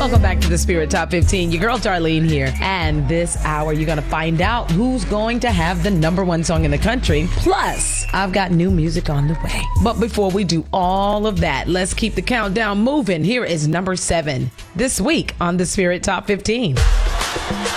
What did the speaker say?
Welcome back to the Spirit Top 15. Your girl Darlene here. And this hour, you're going to find out who's going to have the number one song in the country. Plus, I've got new music on the way. But before we do all of that, let's keep the countdown moving. Here is number 7 this week on the Spirit Top 15.